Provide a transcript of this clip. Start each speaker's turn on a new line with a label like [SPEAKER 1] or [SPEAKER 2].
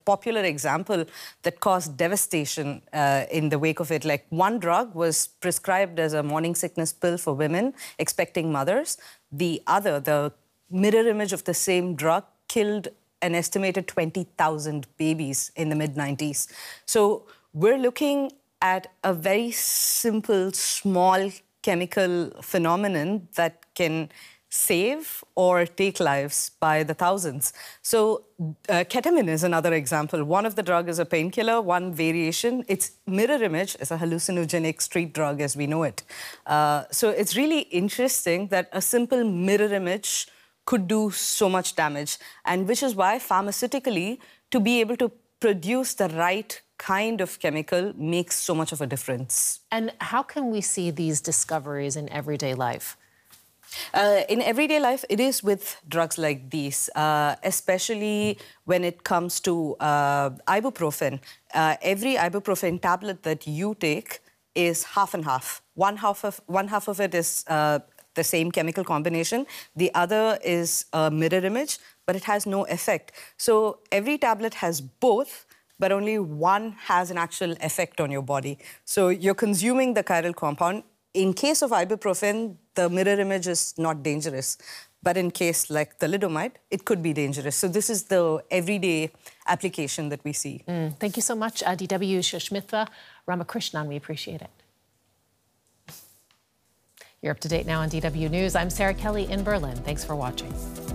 [SPEAKER 1] popular example that caused devastation in the wake of it. Like, one drug was prescribed as a morning sickness pill for women expecting mothers. The other, the mirror image of the same drug, killed an estimated 20,000 babies in the mid-90s. So we're looking at a very simple, small chemical phenomenon that can save or take lives by the thousands. So ketamine is another example. One of the drug is a painkiller, one variation. Its mirror image is a hallucinogenic street drug as we know it. So it's really interesting that a simple mirror image could do so much damage, and which is why pharmaceutically, to be able to produce the right kind of chemical makes so much of a difference.
[SPEAKER 2] And how can we see these discoveries in everyday life?
[SPEAKER 1] In everyday life, it is with drugs like these, especially when it comes to ibuprofen. Every ibuprofen tablet that you take is half and half. One half of it is the same chemical combination. The other is a mirror image, but it has no effect. So every tablet has both, but only one has an actual effect on your body. So you're consuming the chiral compound. In case of ibuprofen, the mirror image is not dangerous. But in case like thalidomide, it could be dangerous. So this is the everyday application that we see.
[SPEAKER 2] Thank you so much, DW Sushmita Ramakrishnan. We appreciate it. You're up to date now on DW News. I'm Sarah Kelly in Berlin. Thanks for watching.